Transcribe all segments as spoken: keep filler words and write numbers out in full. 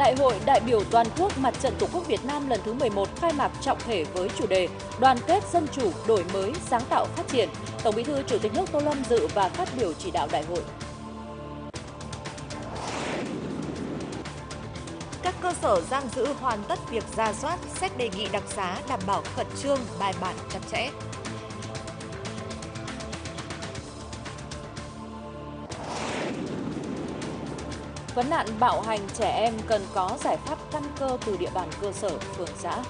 Đại hội đại biểu toàn quốc Mặt trận Tổ quốc Việt Nam lần thứ mười một khai mạc trọng thể với chủ đề Đoàn kết dân chủ, đổi mới, sáng tạo, phát triển. Tổng Bí thư Chủ tịch nước Tô Lâm dự và phát biểu chỉ đạo đại hội. Các cơ sở giam giữ hoàn tất việc rà soát, xét đề nghị đặc xá đảm bảo khẩn trương, bài bản, chặt chẽ. Vấn nạn bạo hành trẻ em cần có giải pháp căn cơ từ địa bàn cơ sở, phường xã.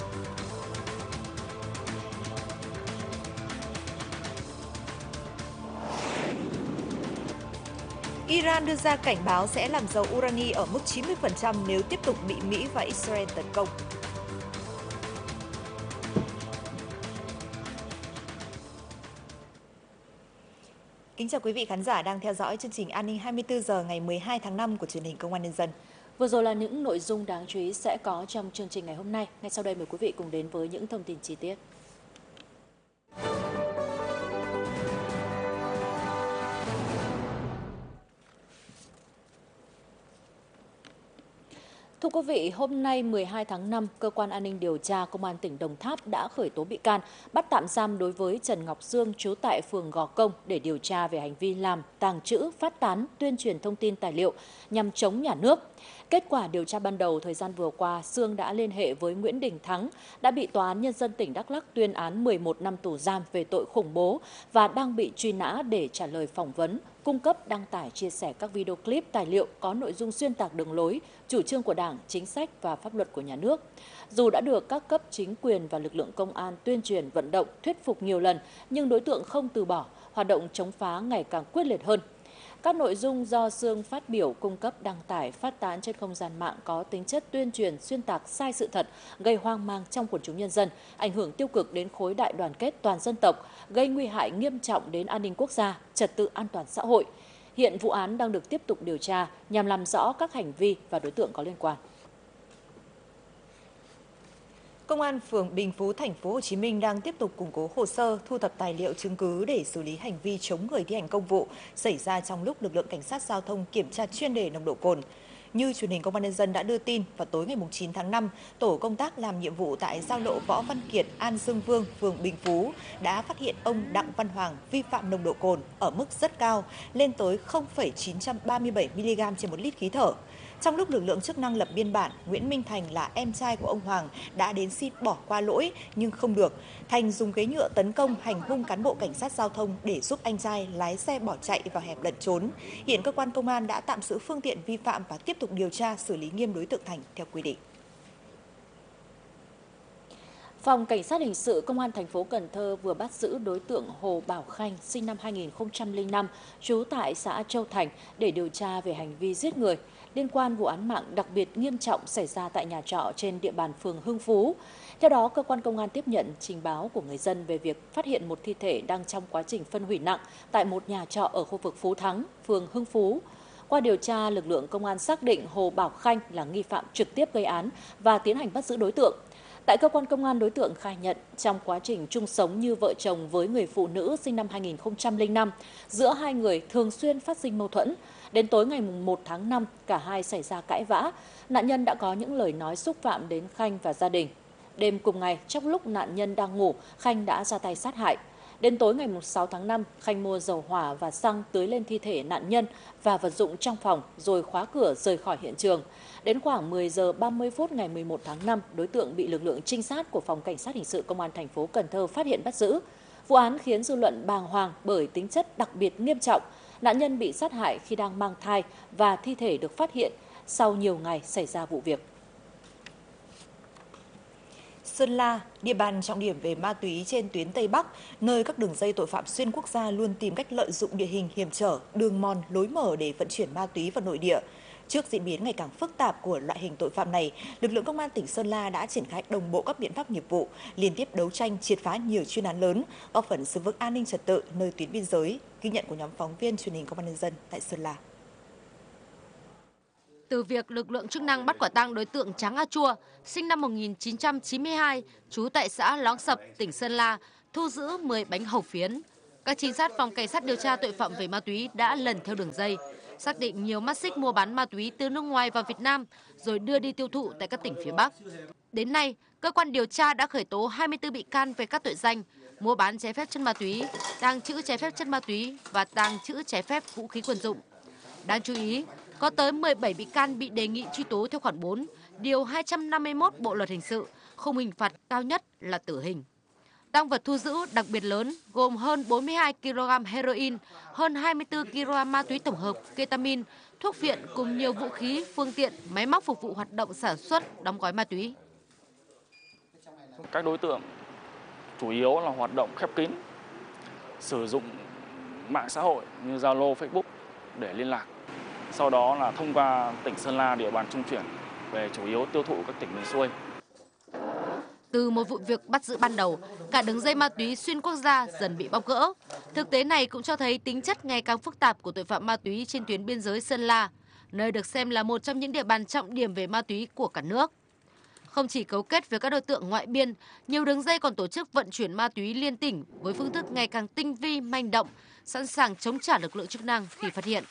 Iran đưa ra cảnh báo sẽ làm dầu urani ở mức chín mươi phần trăm nếu tiếp tục bị Mỹ và Israel tấn công. Kính chào quý vị khán giả đang theo dõi chương trình An ninh hai mươi tư giờ ngày mười hai tháng năm của truyền hình Công an Nhân dân. Vừa rồi là những nội dung đáng chú ý sẽ có trong chương trình ngày hôm nay. Ngay sau đây mời quý vị cùng đến với những thông tin chi tiết. Thưa quý vị, hôm nay mười hai tháng năm, Cơ quan An ninh Điều tra Công an tỉnh Đồng Tháp đã khởi tố bị can, bắt tạm giam đối với Trần Ngọc Dương, trú tại phường Gò Công để điều tra về hành vi làm, tàng trữ, phát tán, tuyên truyền thông tin tài liệu nhằm chống nhà nước. Kết quả điều tra ban đầu thời gian vừa qua, Dương đã liên hệ với Nguyễn Đình Thắng, đã bị Tòa án Nhân dân tỉnh Đắk Lắk tuyên án mười một năm tù giam về tội khủng bố và đang bị truy nã để trả lời phỏng vấn, cung cấp, đăng tải, chia sẻ các video clip tài liệu có nội dung xuyên tạc đường lối, chủ trương của Đảng, chính sách và pháp luật của nhà nước. Dù đã được các cấp chính quyền và lực lượng công an tuyên truyền, vận động, thuyết phục nhiều lần, nhưng đối tượng không từ bỏ, hoạt động chống phá ngày càng quyết liệt hơn. Các nội dung do Dương phát biểu, cung cấp, đăng tải, phát tán trên không gian mạng có tính chất tuyên truyền, xuyên tạc sai sự thật, gây hoang mang trong quần chúng nhân dân, ảnh hưởng tiêu cực đến khối đại đoàn kết toàn dân tộc, gây nguy hại nghiêm trọng đến an ninh quốc gia, trật tự an toàn xã hội. Hiện vụ án đang được tiếp tục điều tra nhằm làm rõ các hành vi và đối tượng có liên quan. Công an phường Bình Phú, thành phố Hồ Chí Minh đang tiếp tục củng cố hồ sơ, thu thập tài liệu chứng cứ để xử lý hành vi chống người thi hành công vụ xảy ra trong lúc lực lượng cảnh sát giao thông kiểm tra chuyên đề nồng độ cồn. Như truyền hình Công an Nhân dân đã đưa tin, vào tối ngày chín tháng năm, tổ công tác làm nhiệm vụ tại giao lộ Võ Văn Kiệt, An Dương Vương, phường Bình Phú đã phát hiện ông Đặng Văn Hoàng vi phạm nồng độ cồn ở mức rất cao, lên tới không phẩy chín ba bảy mi-li-gam trên một lít khí thở. Trong lúc lực lượng chức năng lập biên bản, Nguyễn Minh Thành là em trai của ông Hoàng đã đến xin bỏ qua lỗi nhưng không được. Thành dùng ghế nhựa tấn công, hành hung cán bộ cảnh sát giao thông để giúp anh trai lái xe bỏ chạy vào hẻm lẩn trốn. Hiện cơ quan công an đã tạm giữ phương tiện vi phạm và tiếp tục điều tra xử lý nghiêm đối tượng Thành theo quy định. Phòng Cảnh sát Hình sự Công an thành phố Cần Thơ vừa bắt giữ đối tượng Hồ Bảo Khanh, sinh năm hai nghìn không trăm lẻ năm, trú tại xã Châu Thành để điều tra về hành vi giết người liên quan vụ án mạng đặc biệt nghiêm trọng xảy ra tại nhà trọ trên địa bàn phường Hưng Phú. Theo đó, cơ quan công an tiếp nhận trình báo của người dân về việc phát hiện một thi thể đang trong quá trình phân hủy nặng tại một nhà trọ ở khu vực Phú Thắng, phường Hưng Phú. Qua điều tra, lực lượng công an xác định Hồ Bảo Khanh là nghi phạm trực tiếp gây án và tiến hành bắt giữ đối tượng. Tại cơ quan công an, đối tượng khai nhận trong quá trình chung sống như vợ chồng với người phụ nữ sinh năm hai nghìn không trăm lẻ năm, giữa hai người thường xuyên phát sinh mâu thuẫn. Đến tối ngày một tháng năm, cả hai xảy ra cãi vã. Nạn nhân đã có những lời nói xúc phạm đến Khanh và gia đình. Đêm cùng ngày, trong lúc nạn nhân đang ngủ, Khanh đã ra tay sát hại. Đến tối ngày sáu tháng năm, Khanh mua dầu hỏa và xăng tưới lên thi thể nạn nhân và vật dụng trong phòng rồi khóa cửa rời khỏi hiện trường. Đến khoảng mười giờ ba mươi phút ngày mười một tháng năm, đối tượng bị lực lượng trinh sát của Phòng Cảnh sát Hình sự Công an thành phố Cần Thơ phát hiện bắt giữ. Vụ án khiến dư luận bàng hoàng bởi tính chất đặc biệt nghiêm trọng. Nạn nhân bị sát hại khi đang mang thai và thi thể được phát hiện sau nhiều ngày xảy ra vụ việc. Sơn La, địa bàn trọng điểm về ma túy trên tuyến Tây Bắc, nơi các đường dây tội phạm xuyên quốc gia luôn tìm cách lợi dụng địa hình hiểm trở, đường mòn, lối mở để vận chuyển ma túy vào nội địa. Trước diễn biến ngày càng phức tạp của loại hình tội phạm này, lực lượng công an tỉnh Sơn La đã triển khai đồng bộ các biện pháp nghiệp vụ, liên tiếp đấu tranh triệt phá nhiều chuyên án lớn, góp phần giữ vững an ninh trật tự nơi tuyến biên giới. Ghi nhận của nhóm phóng viên truyền hình Công an Nhân dân tại Sơn La. Từ việc lực lượng chức năng bắt quả tang đối tượng Tráng A Chua, sinh năm một nghìn chín trăm chín mươi hai, trú tại xã Lóng Sập, tỉnh Sơn La, thu giữ mười bánh hồng phiến. Các trinh sát Phòng Cảnh sát điều tra tội phạm về ma túy đã lần theo đường dây, xác định nhiều mắt xích mua bán ma túy từ nước ngoài vào Việt Nam rồi đưa đi tiêu thụ tại các tỉnh phía Bắc. Đến nay, cơ quan điều tra đã khởi tố hai mươi tư bị can về các tội danh mua bán trái phép chất ma túy, tàng trữ trái phép chất ma túy và tàng trữ trái phép vũ khí quân dụng. Đáng chú ý, có tới mười bảy bị can bị đề nghị truy tố theo khoản bốn, điều hai trăm năm mươi mốt Bộ luật hình sự, khung hình phạt cao nhất là tử hình. Tang vật thu giữ đặc biệt lớn gồm hơn bốn mươi hai ki lô gam heroin, hơn hai mươi tư ki lô gam ma túy tổng hợp, ketamin, thuốc phiện cùng nhiều vũ khí, phương tiện, máy móc phục vụ hoạt động sản xuất, đóng gói ma túy. Các đối tượng chủ yếu là hoạt động khép kín, sử dụng mạng xã hội như Zalo, Facebook để liên lạc. Sau đó là thông qua tỉnh Sơn La, địa bàn trung chuyển về chủ yếu tiêu thụ các tỉnh miền xuôi. Từ một vụ việc bắt giữ ban đầu, cả đường dây ma túy xuyên quốc gia dần bị bóc gỡ. Thực tế này cũng cho thấy tính chất ngày càng phức tạp của tội phạm ma túy trên tuyến biên giới Sơn La, nơi được xem là một trong những địa bàn trọng điểm về ma túy của cả nước. Không chỉ cấu kết với các đối tượng ngoại biên, nhiều đường dây còn tổ chức vận chuyển ma túy liên tỉnh với phương thức ngày càng tinh vi, manh động, sẵn sàng chống trả lực lượng chức năng khi phát hiện.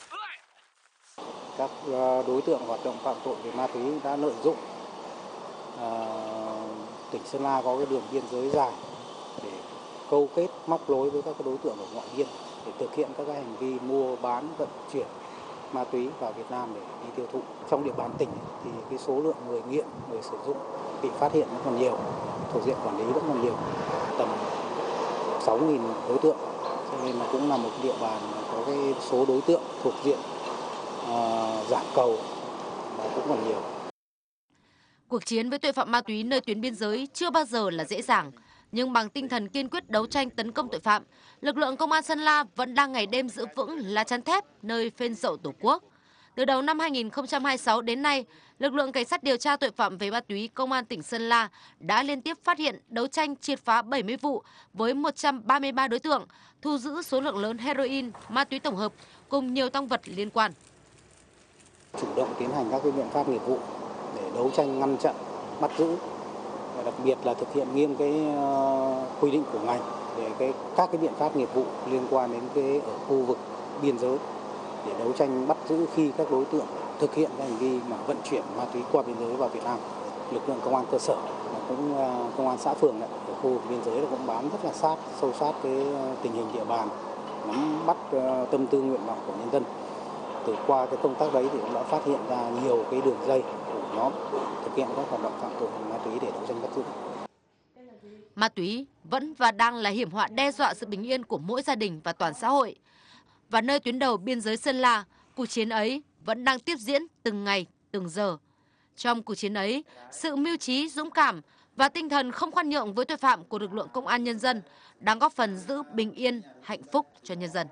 Các đối tượng hoạt động phạm tội về ma túy đã lợi dụng à, tỉnh Sơn La có cái đường biên giới dài để câu kết móc nối với các đối tượng ở ngoại biên để thực hiện các hành vi mua bán vận chuyển ma túy vào Việt Nam để đi tiêu thụ. Trong địa bàn tỉnh thì cái số lượng người nghiện, người sử dụng bị phát hiện vẫn còn nhiều, thuộc diện quản lý vẫn còn nhiều, tầm sáu nghìn đối tượng, cho nên là cũng là một địa bàn có cái số đối tượng thuộc diện uh, giảm cầu và cũng còn nhiều. Cuộc chiến với tội phạm ma túy nơi tuyến biên giới chưa bao giờ là dễ dàng, nhưng bằng tinh thần kiên quyết đấu tranh tấn công tội phạm, lực lượng công an Sơn La vẫn đang ngày đêm giữ vững lá chắn thép nơi phên dậu Tổ quốc. Từ đầu năm hai nghìn không trăm hai mươi sáu đến nay, lực lượng cảnh sát điều tra tội phạm về ma túy công an tỉnh Sơn La đã liên tiếp phát hiện, đấu tranh triệt phá bảy mươi vụ với một trăm ba mươi ba đối tượng, thu giữ số lượng lớn heroin, ma túy tổng hợp cùng nhiều tang vật liên quan. Chủ động tiến hành các cái biện pháp nghiệp vụ để đấu tranh ngăn chặn, bắt giữ, và đặc biệt là thực hiện nghiêm cái uh, quy định của ngành về cái các cái biện pháp nghiệp vụ liên quan đến cái ở khu vực biên giới để đấu tranh bắt giữ khi các đối tượng thực hiện cái hành vi mà vận chuyển ma túy qua biên giới vào Việt Nam. Lực lượng công an cơ sở và cũng uh, công an xã phường này, ở khu vực biên giới cũng bám rất là sát, sâu sát cái tình hình địa bàn, nắm bắt uh, tâm tư nguyện vọng của nhân dân. Từ qua cái công tác đấy thì cũng đã phát hiện ra nhiều cái đường dây của nhóm thực hiện các hoạt động phạm tội ma túy để đấu tranh bắt giữ. Ma túy vẫn và đang là hiểm họa đe dọa sự bình yên của mỗi gia đình và toàn xã hội. Và nơi tuyến đầu biên giới Sơn La, cuộc chiến ấy vẫn đang tiếp diễn từng ngày, từng giờ. Trong cuộc chiến ấy, sự mưu trí, dũng cảm và tinh thần không khoan nhượng với tội phạm của lực lượng công an nhân dân đang góp phần giữ bình yên, hạnh phúc cho nhân dân.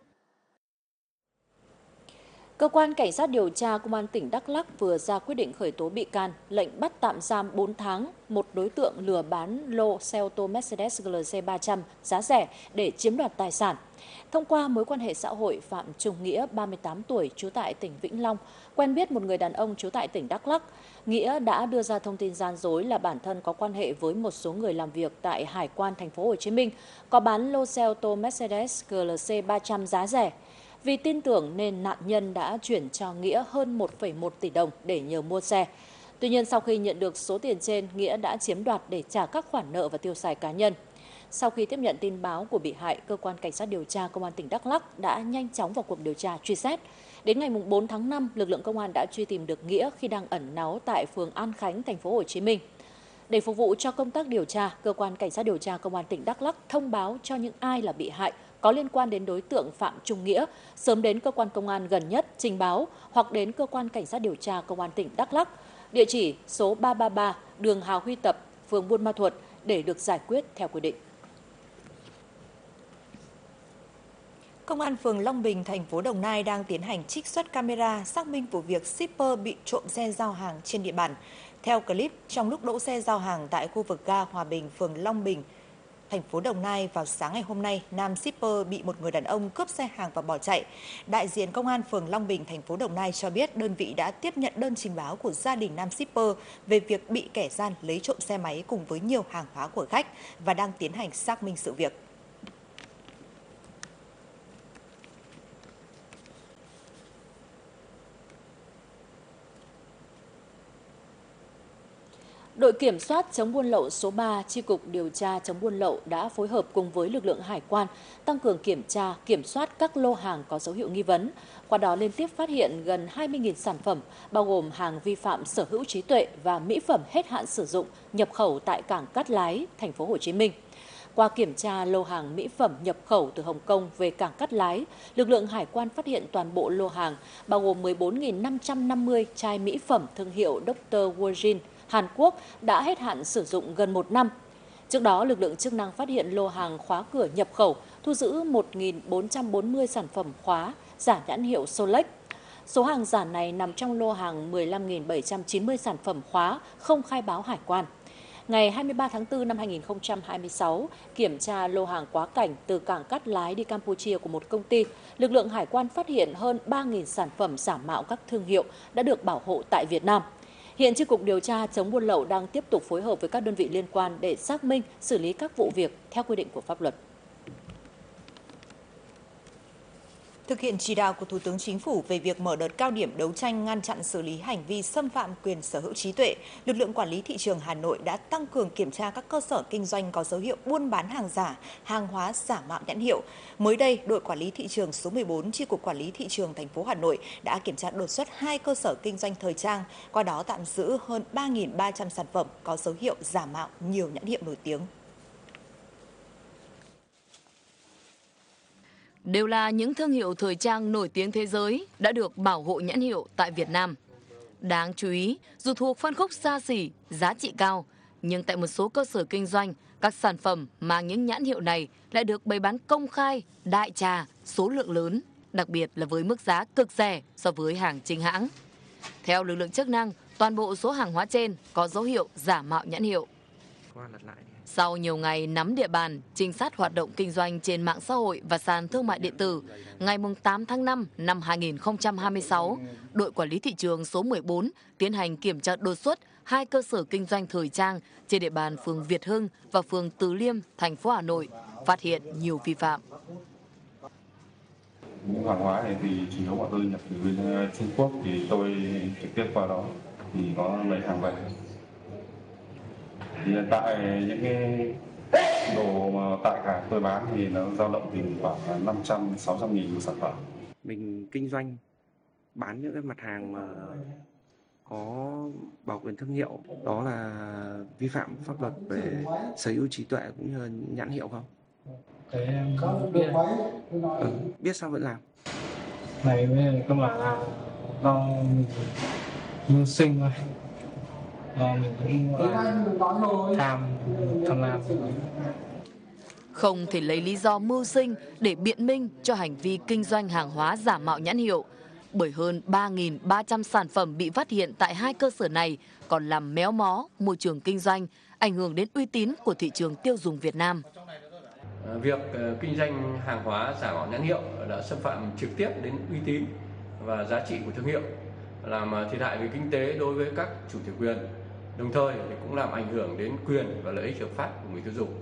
Cơ quan Cảnh sát điều tra Công an tỉnh Đắk Lắk vừa ra quyết định khởi tố bị can, lệnh bắt tạm giam bốn tháng một đối tượng lừa bán lô xe ô tô Mercedes G L C ba trăm giá rẻ để chiếm đoạt tài sản. Thông qua mối quan hệ xã hội, Phạm Trung Nghĩa, ba mươi tám tuổi, trú tại tỉnh Vĩnh Long, quen biết một người đàn ông trú tại tỉnh Đắk Lắk. Nghĩa đã đưa ra thông tin gian dối là bản thân có quan hệ với một số người làm việc tại Hải quan Thành phố Hồ Chí Minh, có bán lô xe ô tô Mercedes G L C ba trăm giá rẻ. Vì tin tưởng nên nạn nhân đã chuyển cho Nghĩa hơn một phẩy một tỷ đồng để nhờ mua xe. Tuy nhiên, sau khi nhận được số tiền trên, Nghĩa đã chiếm đoạt để trả các khoản nợ và tiêu xài cá nhân. Sau khi tiếp nhận tin báo của bị hại, Cơ quan Cảnh sát điều tra Công an tỉnh Đắk Lắk đã nhanh chóng vào cuộc điều tra truy xét. Đến ngày bốn tháng năm, lực lượng công an đã truy tìm được Nghĩa khi đang ẩn náu tại phường An Khánh, Thành phố Hồ Chí Minh. Để phục vụ cho công tác điều tra, Cơ quan Cảnh sát điều tra Công an tỉnh Đắk Lắk thông báo cho những ai là bị hại có liên quan đến đối tượng Phạm Trung Nghĩa sớm đến cơ quan công an gần nhất trình báo hoặc đến Cơ quan Cảnh sát điều tra Công an tỉnh Đắk Lắk, địa chỉ số ba ba ba đường Hào Huy Tập, phường Buôn Ma Thuột để được giải quyết theo quy định. Công an phường Long Bình, thành phố Đồng Nai đang tiến hành trích xuất camera xác minh vụ việc shipper bị trộm xe giao hàng trên địa bàn. Theo clip, trong lúc đỗ xe giao hàng tại khu vực ga Hòa Bình, phường Long Bình, thành phố Đồng Nai vào sáng ngày hôm nay, nam shipper bị một người đàn ông cướp xe hàng và bỏ chạy. Đại diện Công an phường Long Bình, thành phố Đồng Nai cho biết đơn vị đã tiếp nhận đơn trình báo của gia đình nam shipper về việc bị kẻ gian lấy trộm xe máy cùng với nhiều hàng hóa của khách và đang tiến hành xác minh sự việc. Đội kiểm soát chống buôn lậu số ba, Chi cục điều tra chống buôn lậu đã phối hợp cùng với lực lượng hải quan tăng cường kiểm tra, kiểm soát các lô hàng có dấu hiệu nghi vấn. Qua đó liên tiếp phát hiện gần hai mươi nghìn sản phẩm, bao gồm hàng vi phạm sở hữu trí tuệ và mỹ phẩm hết hạn sử dụng nhập khẩu tại cảng Cát Lái, thành phố Hồ Chí Minh. Qua kiểm tra lô hàng mỹ phẩm nhập khẩu từ Hồng Kông về cảng Cát Lái, lực lượng hải quan phát hiện toàn bộ lô hàng bao gồm mười bốn nghìn năm trăm năm mươi chai mỹ phẩm thương hiệu doctor Virgin Hàn Quốc đã hết hạn sử dụng gần một năm. Trước đó, lực lượng chức năng phát hiện lô hàng khóa cửa nhập khẩu, thu giữ một nghìn bốn trăm bốn mươi sản phẩm khóa giả nhãn hiệu Solex. Số hàng giả này nằm trong lô hàng mười lăm nghìn bảy trăm chín mươi sản phẩm khóa không khai báo hải quan. Ngày hai mươi ba tháng tư năm hai nghìn không trăm hai mươi sáu, kiểm tra lô hàng quá cảnh từ cảng Cát Lái đi Campuchia của một công ty, lực lượng hải quan phát hiện hơn ba nghìn sản phẩm giả mạo các thương hiệu đã được bảo hộ tại Việt Nam. Hiện Chi cục điều tra chống buôn lậu đang tiếp tục phối hợp với các đơn vị liên quan để xác minh, xử lý các vụ việc theo quy định của pháp luật. Thực hiện chỉ đạo của Thủ tướng Chính phủ về việc mở đợt cao điểm đấu tranh ngăn chặn xử lý hành vi xâm phạm quyền sở hữu trí tuệ, lực lượng quản lý thị trường Hà Nội đã tăng cường kiểm tra các cơ sở kinh doanh có dấu hiệu buôn bán hàng giả, hàng hóa giả mạo nhãn hiệu. Mới đây, đội quản lý thị trường số mười bốn, Chi cục Quản lý thị trường thành phố Hà Nội đã kiểm tra đột xuất hai cơ sở kinh doanh thời trang, qua đó tạm giữ hơn ba nghìn ba trăm sản phẩm có dấu hiệu giả mạo nhiều nhãn hiệu nổi tiếng. Đều là những thương hiệu thời trang nổi tiếng thế giới đã được bảo hộ nhãn hiệu tại Việt Nam. Đáng chú ý, dù thuộc phân khúc xa xỉ, giá trị cao, nhưng tại một số cơ sở kinh doanh, các sản phẩm mang những nhãn hiệu này lại được bày bán công khai, đại trà, số lượng lớn, đặc biệt là với mức giá cực rẻ so với hàng chính hãng. Theo lực lượng chức năng, toàn bộ số hàng hóa trên có dấu hiệu giả mạo nhãn hiệu. Sau nhiều ngày nắm địa bàn, trinh sát hoạt động kinh doanh trên mạng xã hội và sàn thương mại điện tử, ngày tám tháng năm năm hai nghìn không trăm hai mươi sáu, đội quản lý thị trường số mười bốn tiến hành kiểm tra đột xuất hai cơ sở kinh doanh thời trang trên địa bàn phường Việt Hưng và phường Từ Liêm, thành phố Hà Nội, phát hiện nhiều vi phạm. Những hàng hóa này thì chủ yếu bọn tôi nhập từ bên Trung Quốc, thì tôi trực tiếp qua đó thì có lấy hàng về. Thì hiện tại những cái đồ mà tại cả tôi bán thì nó dao động từ khoảng năm trăm đến sáu trăm nghìn một sản phẩm. Mình kinh doanh bán những cái mặt hàng mà có bảo quyền thương hiệu, đó là vi phạm pháp luật về sở hữu trí tuệ cũng như là nhãn hiệu không? Cái em không biết. Ừ, biết sao vẫn làm? Này với cơ bản là do mình mưu sinh thôi. Do mình cũng tham tham lam. Không thể lấy lý do mưu sinh để biện minh cho hành vi kinh doanh hàng hóa giả mạo nhãn hiệu, bởi hơn ba nghìn ba trăm sản phẩm bị phát hiện tại hai cơ sở này còn làm méo mó môi trường kinh doanh, ảnh hưởng đến uy tín của thị trường tiêu dùng Việt Nam. Việc kinh doanh hàng hóa giả mạo nhãn hiệu đã xâm phạm trực tiếp đến uy tín và giá trị của thương hiệu, làm thiệt hại về kinh tế đối với các chủ thể quyền, đồng thời cũng làm ảnh hưởng đến quyền và lợi ích hợp pháp của người tiêu dùng.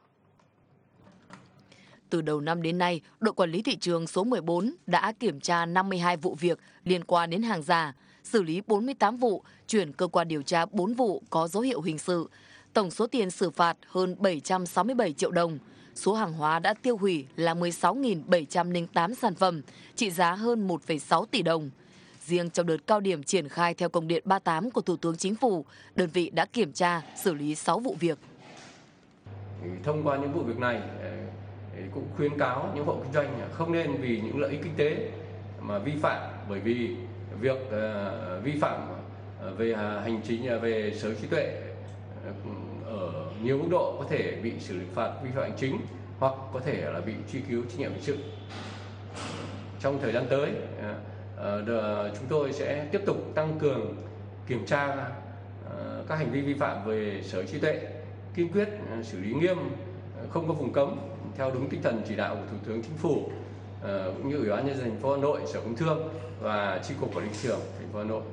Từ đầu năm đến nay, đội quản lý thị trường số mười bốn đã kiểm tra năm mươi hai vụ việc liên quan đến hàng giả, xử lý bốn mươi tám vụ, chuyển cơ quan điều tra bốn vụ có dấu hiệu hình sự. Tổng số tiền xử phạt hơn bảy trăm sáu mươi bảy triệu đồng. Số hàng hóa đã tiêu hủy là mười sáu nghìn bảy trăm lẻ tám sản phẩm, trị giá hơn một phẩy sáu tỷ đồng. Riêng trong đợt cao điểm triển khai theo công điện ba mươi tám của Thủ tướng Chính phủ, đơn vị đã kiểm tra, xử lý sáu vụ việc. Thông qua những vụ việc này, cũng khuyến cáo những hộ kinh doanh không nên vì những lợi ích kinh tế mà vi phạm, bởi vì việc uh, vi phạm về hành chính, về sở hữu trí tuệ ở nhiều mức độ có thể bị xử lý phạt vi phạm hành chính hoặc có thể là bị truy cứu trách nhiệm hình sự. Trong thời gian tới, uh, chúng tôi sẽ tiếp tục tăng cường kiểm tra uh, các hành vi vi phạm về sở hữu trí tuệ, kiên quyết uh, xử lý nghiêm, uh, không có vùng cấm, theo đúng tinh thần chỉ đạo của Thủ tướng Chính phủ, uh, cũng như Ủy ban nhân dân thành phố Hà Nội, Sở Công Thương và Chi cục Quản lý thị trường thành phố Hà Nội.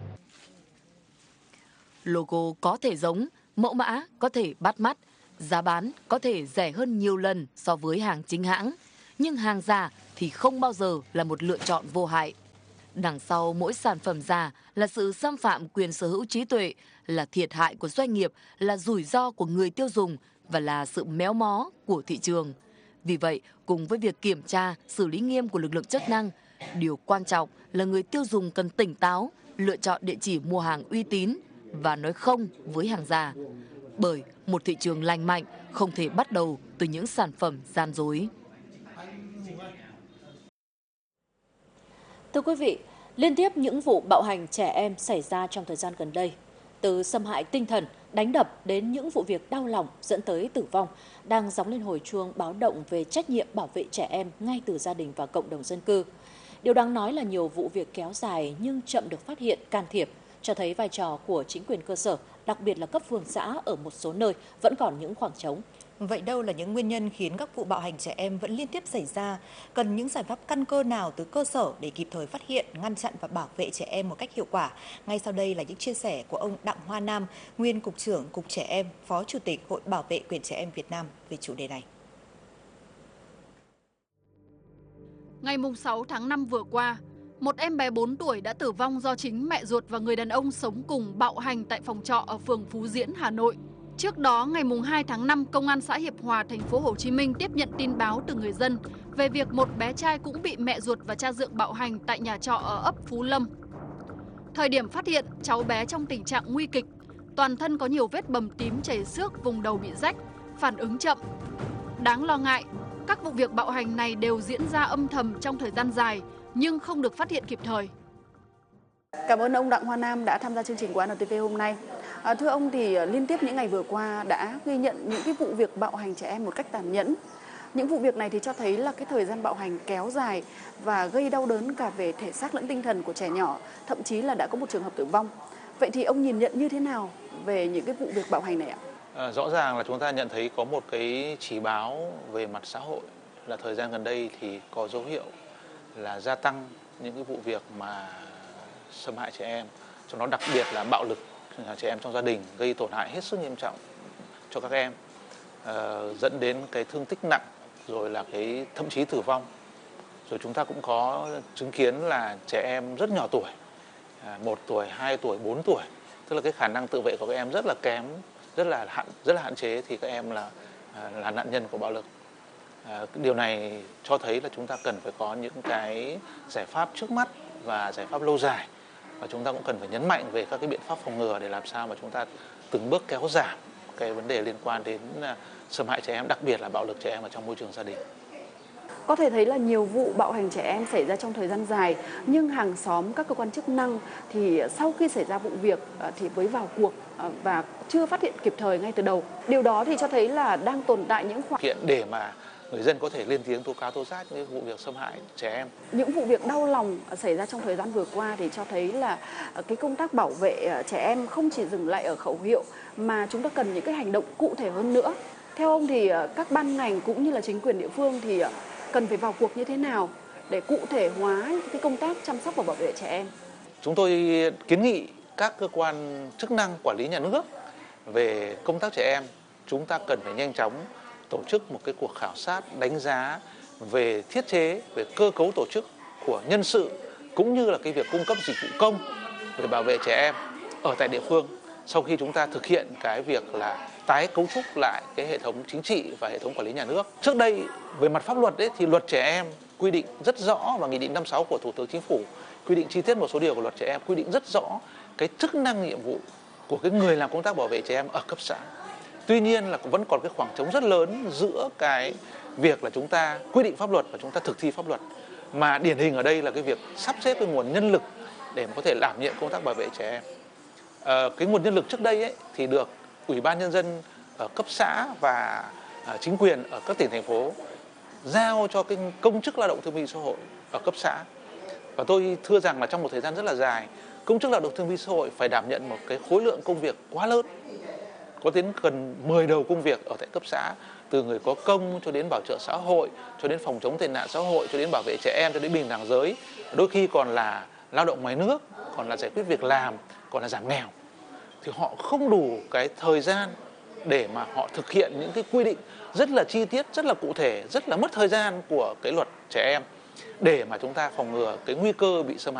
Logo có thể giống, mẫu mã có thể bắt mắt, giá bán có thể rẻ hơn nhiều lần so với hàng chính hãng, nhưng hàng giả thì không bao giờ là một lựa chọn vô hại. Đằng sau mỗi sản phẩm giả là sự xâm phạm quyền sở hữu trí tuệ, là thiệt hại của doanh nghiệp, là rủi ro của người tiêu dùng và là sự méo mó của thị trường. Vì vậy, cùng với việc kiểm tra, xử lý nghiêm của lực lượng chức năng, điều quan trọng là người tiêu dùng cần tỉnh táo, lựa chọn địa chỉ mua hàng uy tín và nói không với hàng giả. Bởi một thị trường lành mạnh không thể bắt đầu từ những sản phẩm gian dối. Thưa quý vị, liên tiếp những vụ bạo hành trẻ em xảy ra trong thời gian gần đây, từ xâm hại tinh thần, đánh đập đến những vụ việc đau lòng dẫn tới tử vong, đang gióng lên hồi chuông báo động về trách nhiệm bảo vệ trẻ em ngay từ gia đình và cộng đồng dân cư. Điều đáng nói là nhiều vụ việc kéo dài nhưng chậm được phát hiện, can thiệp, cho thấy vai trò của chính quyền cơ sở, đặc biệt là cấp phường xã ở một số nơi vẫn còn những khoảng trống. Vậy đâu là những nguyên nhân khiến các vụ bạo hành trẻ em vẫn liên tiếp xảy ra? Cần những giải pháp căn cơ nào từ cơ sở để kịp thời phát hiện, ngăn chặn và bảo vệ trẻ em một cách hiệu quả? Ngay sau đây là những chia sẻ của ông Đặng Hoa Nam, nguyên Cục trưởng Cục Trẻ Em, Phó Chủ tịch Hội Bảo vệ quyền trẻ em Việt Nam về chủ đề này. Ngày sáu tháng năm vừa qua, một em bé bốn tuổi đã tử vong do chính mẹ ruột và người đàn ông sống cùng bạo hành tại phòng trọ ở phường Phú Diễn, Hà Nội. Trước đó, ngày hai tháng năm, Công an xã Hiệp Hòa, thành phố Hồ Chí Minh tiếp nhận tin báo từ người dân về việc một bé trai cũng bị mẹ ruột và cha dượng bạo hành tại nhà trọ ở ấp Phú Lâm. Thời điểm phát hiện, cháu bé trong tình trạng nguy kịch, toàn thân có nhiều vết bầm tím chảy xước, vùng đầu bị rách, phản ứng chậm. Đáng lo ngại, các vụ việc bạo hành này đều diễn ra âm thầm trong thời gian dài nhưng không được phát hiện kịp thời. Cảm ơn ông Đặng Hoa Nam đã tham gia chương trình của a en tê vê hôm nay. À, thưa ông thì liên tiếp những ngày vừa qua đã ghi nhận những cái vụ việc bạo hành trẻ em một cách tàn nhẫn. Những vụ việc này thì cho thấy là cái thời gian bạo hành kéo dài và gây đau đớn cả về thể xác lẫn tinh thần của trẻ nhỏ, thậm chí là đã có một trường hợp tử vong. Vậy thì ông nhìn nhận như thế nào về những cái vụ việc bạo hành này ạ? À, rõ ràng là chúng ta nhận thấy có một cái chỉ báo về mặt xã hội là thời gian gần đây thì có dấu hiệu là gia tăng những cái vụ việc mà xâm hại trẻ em, trong đó đặc biệt là bạo lực trẻ em trong gia đình, gây tổn hại hết sức nghiêm trọng cho các em, à, dẫn đến cái thương tích nặng, rồi là cái thậm chí tử vong. Rồi chúng ta cũng có chứng kiến là trẻ em rất nhỏ tuổi, à, một tuổi, hai tuổi, bốn tuổi, tức là cái khả năng tự vệ của các em rất là kém, rất là hạn rất là hạn chế, thì các em là là nạn nhân của bạo lực. À, điều này cho thấy là chúng ta cần phải có những cái giải pháp trước mắt và giải pháp lâu dài, và chúng ta cũng cần phải nhấn mạnh về các cái biện pháp phòng ngừa để làm sao mà chúng ta từng bước kéo giảm cái vấn đề liên quan đến xâm hại trẻ em, đặc biệt là bạo lực trẻ em ở trong môi trường gia đình. Có thể thấy là nhiều vụ bạo hành trẻ em xảy ra trong thời gian dài, nhưng hàng xóm, các cơ quan chức năng thì sau khi xảy ra vụ việc thì mới vào cuộc và chưa phát hiện kịp thời ngay từ đầu. Điều đó thì cho thấy là đang tồn tại những khoảng hiện để mà người dân có thể lên tiếng tố cáo tố giác những vụ việc xâm hại trẻ em. Những vụ việc đau lòng xảy ra trong thời gian vừa qua thì cho thấy là cái công tác bảo vệ trẻ em không chỉ dừng lại ở khẩu hiệu mà chúng ta cần những cái hành động cụ thể hơn nữa. Theo ông thì các ban ngành cũng như là chính quyền địa phương thì cần phải vào cuộc như thế nào để cụ thể hóa cái công tác chăm sóc và bảo vệ trẻ em? Chúng tôi kiến nghị các cơ quan chức năng quản lý nhà nước về công tác trẻ em, chúng ta cần phải nhanh chóng tổ chức một cái cuộc khảo sát đánh giá về thiết chế, về cơ cấu tổ chức của nhân sự, cũng như là cái việc cung cấp dịch vụ công về bảo vệ trẻ em ở tại địa phương, sau khi chúng ta thực hiện cái việc là tái cấu trúc lại cái hệ thống chính trị và hệ thống quản lý nhà nước. Trước đây về mặt pháp luật ấy, thì luật trẻ em quy định rất rõ, và nghị định năm sáu của Thủ tướng Chính phủ quy định chi tiết một số điều của luật trẻ em, quy định rất rõ cái chức năng nhiệm vụ của cái người làm công tác bảo vệ trẻ em ở cấp xã. Tuy nhiên là vẫn còn cái khoảng trống rất lớn giữa cái việc là chúng ta quy định pháp luật và chúng ta thực thi pháp luật. Mà điển hình ở đây là cái việc sắp xếp cái nguồn nhân lực để mà có thể đảm nhiệm công tác bảo vệ trẻ em. À, cái nguồn nhân lực trước đây ấy, thì được Ủy ban Nhân dân ở cấp xã và à, chính quyền ở các tỉnh, thành phố giao cho cái công chức lao động thương binh xã hội ở cấp xã. Và tôi thưa rằng là trong một thời gian rất là dài, công chức lao động thương binh xã hội phải đảm nhận một cái khối lượng công việc quá lớn, có đến gần mười đầu công việc ở tại cấp xã, từ người có công cho đến bảo trợ xã hội, cho đến phòng chống tệ nạn xã hội, cho đến bảo vệ trẻ em, cho đến bình đẳng giới, đôi khi còn là lao động ngoài nước, còn là giải quyết việc làm, còn là giảm nghèo. Thì họ không đủ cái thời gian để mà họ thực hiện những cái quy định rất là chi tiết, rất là cụ thể, rất là mất thời gian của cái luật trẻ em để mà chúng ta phòng ngừa cái nguy cơ bị xâm hại.